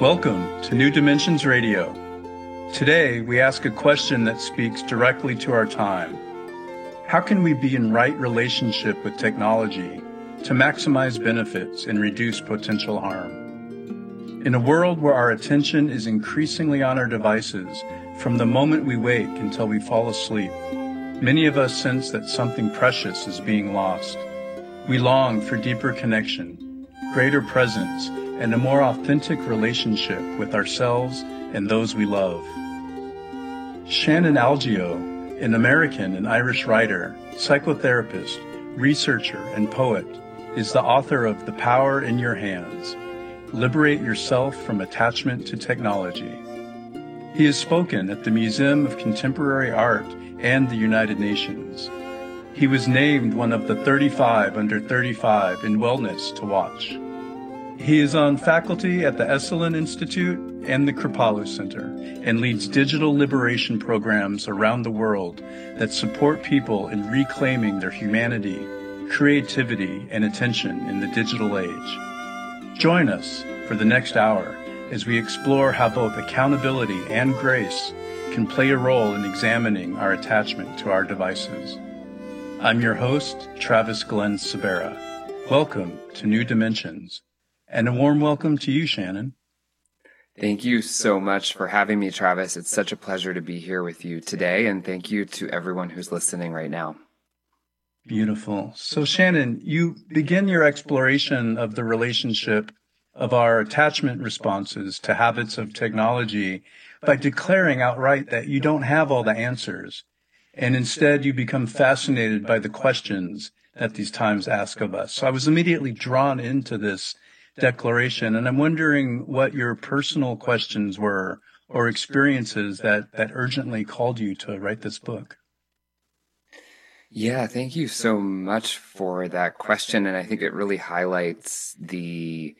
Welcome to New Dimensions Radio. Today, we ask a question that speaks directly to our time. How can we be in right relationship with technology to maximize benefits and reduce potential harm? In a world where our attention is increasingly on our devices from the moment we wake until we fall asleep, many of us sense that something precious is being lost. We long for deeper connection, greater presence, and a more authentic relationship with ourselves and those we love. Shannon Algeo, an American and Irish writer, psychotherapist, researcher, and poet, is the author of The Power in Your Hands: Liberate Yourself from Attachment to Technology. He has spoken at the Museum of Contemporary Art and the United Nations. He was named one of the 35 under 35 in wellness to watch. He is on faculty at the Esalen Institute and the Kripalu Center and leads digital liberation programs around the world that support people in reclaiming their humanity, creativity, and attention in the digital age. Join us for the next hour as we explore how both accountability and grace can play a role in examining our attachment to our devices. I'm your host, Travis Glenn Sabera. Welcome to New Dimensions. And a warm welcome to you, Shannon. Thank you so much for having me, Travis. It's such a pleasure to be here with you today, and thank you to everyone who's listening right now. Beautiful. So, Shannon, you begin your exploration of the relationship of our attachment responses to habits of technology by declaring outright that you don't have all the answers, and instead you become fascinated by the questions that these times ask of us. So I was immediately drawn into this declaration, and I'm wondering what your personal questions were or experiences that urgently called you to write this book. Yeah, thank you so much for that question, and I think it really highlights the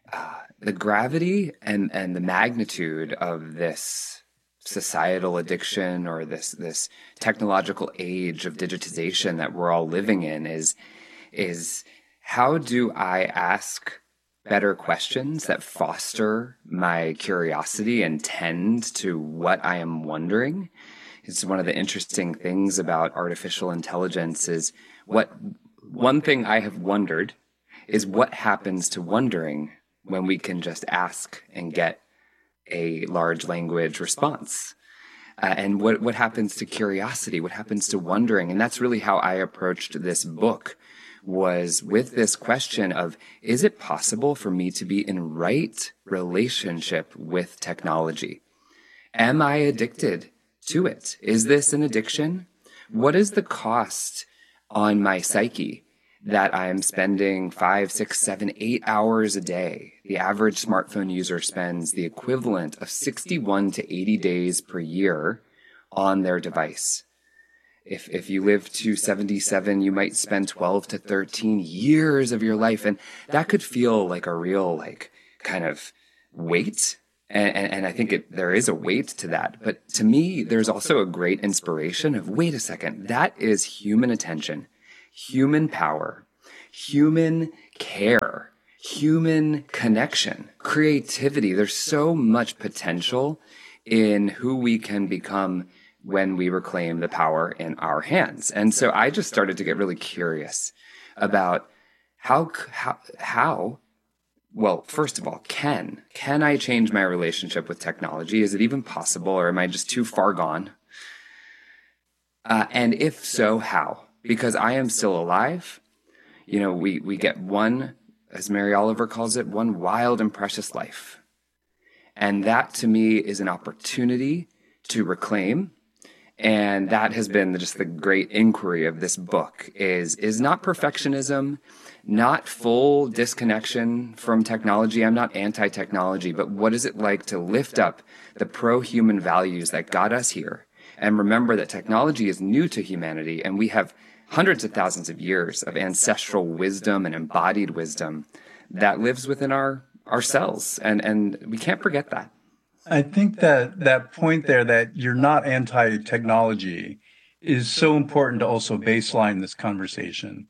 gravity and the magnitude of this societal addiction, or this technological age of digitization that we're all living in. Is how do I ask better questions that foster my curiosity and tend to what I am wondering? It's one of the interesting things about artificial intelligence is one thing I have wondered is what happens to wondering when we can just ask and get a large language response. And what happens to curiosity? What happens to wondering? And that's really how I approached this book, was with this question of, is it possible for me to be in right relationship with technology? Am I addicted to it? Is this an addiction? What is the cost on my psyche that I'm spending 5, 6, 7, 8 hours a day? The average smartphone user spends the equivalent of 61 to 80 days per year on their device. If you live to 77, you might spend 12 to 13 years of your life. And that could feel like a real, kind of weight. And I think there is a weight to that. But to me, there's also a great inspiration of, wait a second, that is human attention, human power, human care, human connection, creativity. There's so much potential in who we can become when we reclaim the power in our hands. And so I just started to get really curious about how, well, first of all, can I change my relationship with technology? Is it even possible, or am I just too far gone? And if so, how? Because I am still alive. You know, we get one, as Mary Oliver calls it, one wild and precious life. And that to me is an opportunity to reclaim. And that has been just the great inquiry of this book, is not perfectionism, not full disconnection from technology. I'm not anti-technology, but what is it like to lift up the pro-human values that got us here? And remember that technology is new to humanity, and we have hundreds of thousands of years of ancestral wisdom and embodied wisdom that lives within ourselves. And we can't forget that. I think that point there, that you're not anti-technology, is so important to also baseline this conversation.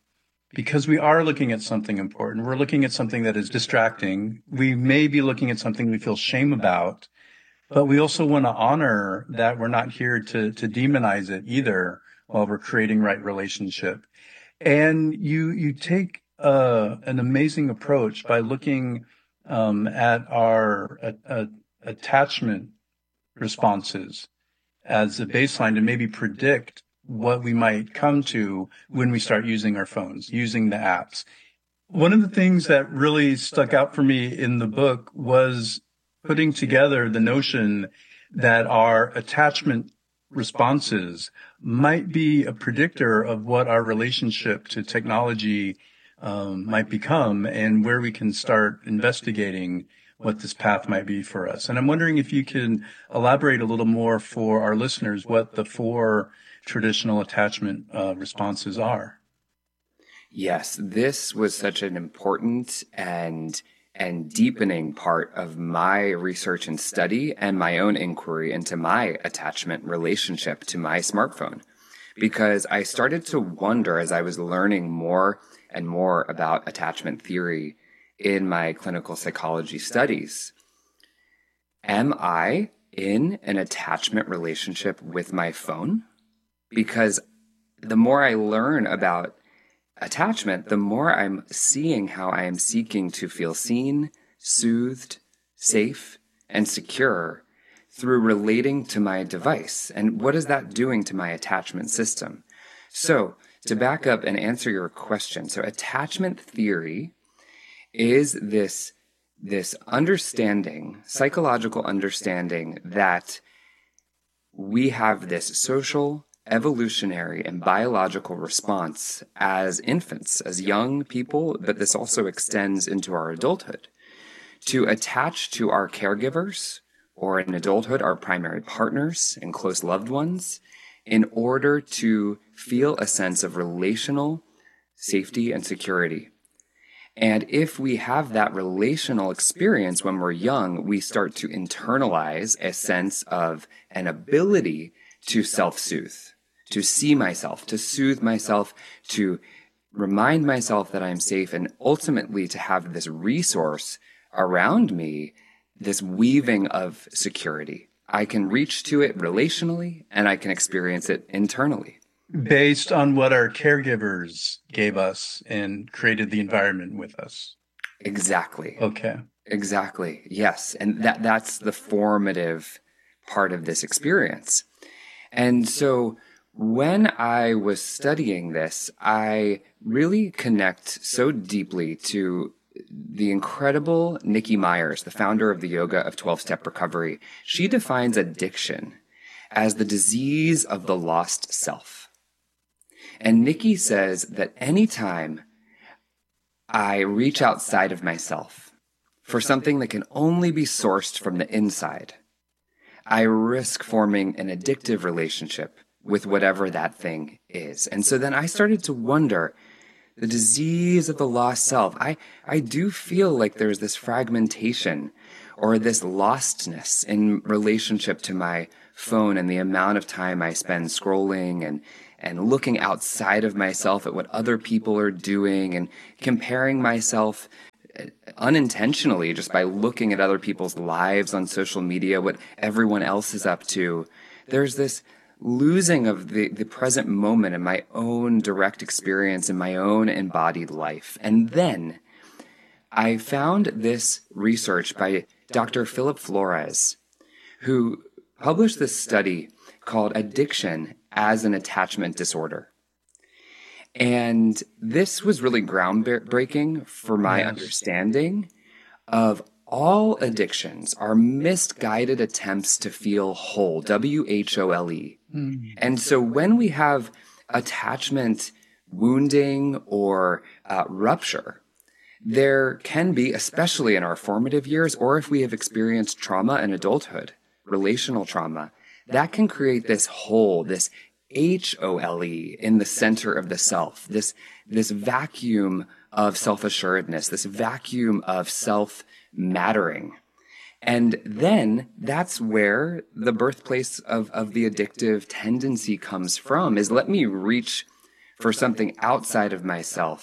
because we are looking at something important. We're looking at something that is distracting. We may be looking at something we feel shame about, but we also want to honor that we're not here to demonize it either while we're creating right relationship. And you take an amazing approach by looking at our attachment responses as a baseline to maybe predict what we might come to when we start using our phones, using the apps. One of the things that really stuck out for me in the book was putting together the notion that our attachment responses might be a predictor of what our relationship to technology might become and where we can start investigating what this path might be for us. And I'm wondering if you can elaborate a little more for our listeners what the 4 traditional attachment responses are. Yes, this was such an important and deepening part of my research and study and my own inquiry into my attachment relationship to my smartphone. Because I started to wonder as I was learning more and more about attachment theory in my clinical psychology studies, am I in an attachment relationship with my phone? Because the more I learn about attachment, the more I'm seeing how I am seeking to feel seen, soothed, safe, and secure through relating to my device. And what is that doing to my attachment system? So, to back up and answer your question, so attachment theory is this understanding, psychological understanding that we have this social, evolutionary, and biological response as infants, as young people, but this also extends into our adulthood, to attach to our caregivers, or in adulthood, our primary partners and close loved ones, in order to feel a sense of relational safety and security. And if we have that relational experience when we're young, we start to internalize a sense of an ability to self-soothe, to see myself, to soothe myself, to remind myself that I'm safe, and ultimately to have this resource around me, this weaving of security. I can reach to it relationally, and I can experience it internally. Based on what our caregivers gave us and created the environment with us. Exactly. Okay. Exactly. Yes. And that's the formative part of this experience. And so when I was studying this, I really connect so deeply to the incredible Nikki Myers, the founder of the Yoga of 12-Step Recovery. She defines addiction as the disease of the lost self. And Nikki says that anytime I reach outside of myself for something that can only be sourced from the inside, I risk forming an addictive relationship with whatever that thing is. And so then I started to wonder, the disease of the lost self. I do feel like there's this fragmentation or this lostness in relationship to my phone and the amount of time I spend scrolling and looking outside of myself at what other people are doing and comparing myself unintentionally just by looking at other people's lives on social media, what everyone else is up to. There's this losing of the present moment in my own direct experience in my own embodied life. And then I found this research by Dr. Philip Flores, who published this study called Addiction as an Attachment Disorder. And this was really groundbreaking for my understanding of all addictions are misguided attempts to feel whole, W-H-O-L-E. And so when we have attachment wounding or rupture, there can be, especially in our formative years, or if we have experienced trauma in adulthood, relational trauma, that can create this hole, this H-O-L-E in the center of the self, this vacuum of self-assuredness, this vacuum of self-mattering. And then that's where the birthplace of the addictive tendency comes from, is let me reach for something outside of myself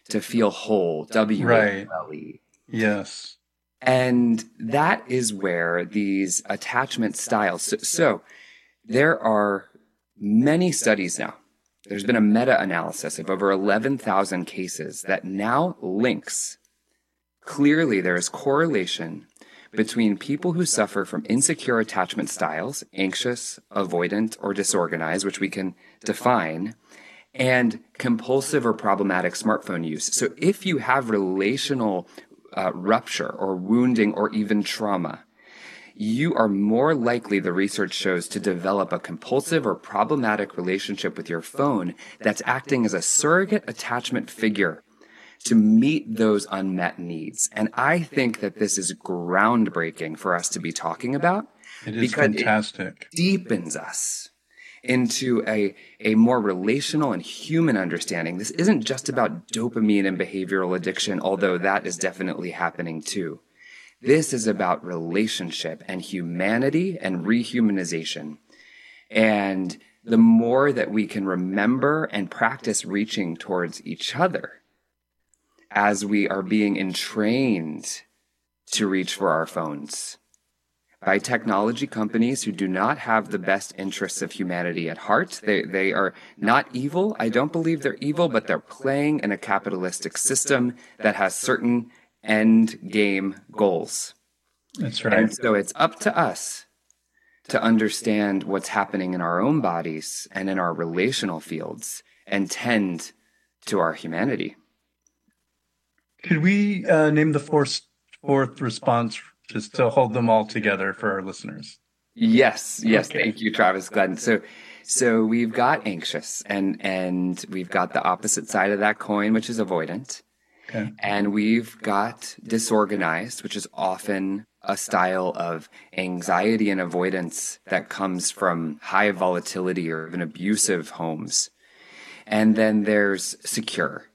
to feel whole, W-H-O-L-E. Yes. And that is where these attachment styles, so there are many studies now. There's been a meta-analysis of over 11,000 cases that now links. Clearly, there is correlation between people who suffer from insecure attachment styles, anxious, avoidant, or disorganized, which we can define, and compulsive or problematic smartphone use. So if you have relational rupture or wounding or even trauma, you are more likely, the research shows, to develop a compulsive or problematic relationship with your phone that's acting as a surrogate attachment figure to meet those unmet needs. And I think that this is groundbreaking for us to be talking about. It is fantastic. It deepens us into a more relational and human understanding. This isn't just about dopamine and behavioral addiction, although that is definitely happening too. This is about relationship and humanity and rehumanization. And the more that we can remember and practice reaching towards each other as we are being entrained to reach for our phones by technology companies who do not have the best interests of humanity at heart. They are not evil. I don't believe they're evil, but they're playing in a capitalistic system that has certain end game goals. That's right. And so it's up to us to understand what's happening in our own bodies and in our relational fields and tend to our humanity. Could we name the fourth response just to hold them all together for our listeners? Yes. Okay. Thank you, Travis Glenn. So we've got anxious and we've got the opposite side of that coin, which is avoidant. Okay. And we've got disorganized, which is often a style of anxiety and avoidance that comes from high volatility or even abusive homes. And then there's secure.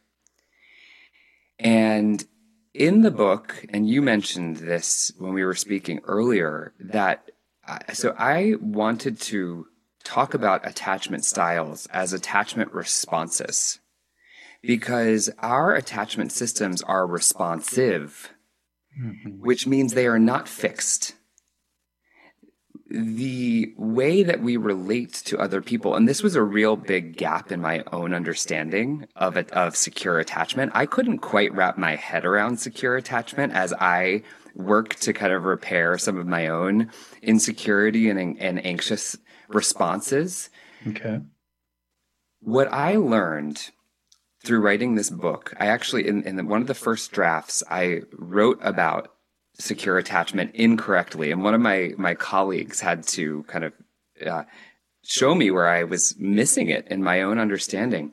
And in the book, and you mentioned this when we were speaking earlier, that so I wanted to talk about attachment styles as attachment responses, because our attachment systems are responsive, which means they are not fixed. The way that we relate to other people, and this was a real big gap in my own understanding of secure attachment. I couldn't quite wrap my head around secure attachment as I work to kind of repair some of my own insecurity and anxious responses. Okay. What I learned through writing this book, I actually, in one of the first drafts, I wrote about secure attachment incorrectly. And one of my colleagues had to kind of show me where I was missing it in my own understanding.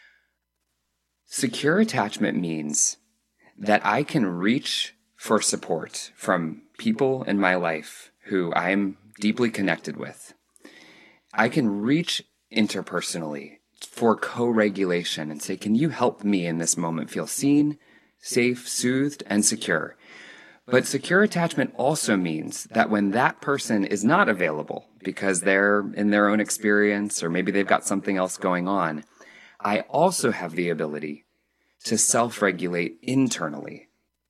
Secure attachment means that I can reach for support from people in my life who I'm deeply connected with. I can reach interpersonally for co-regulation and say, can you help me in this moment feel seen, safe, soothed, and secure? But secure attachment also means that when that person is not available because they're in their own experience or maybe they've got something else going on, I also have the ability to self-regulate internally.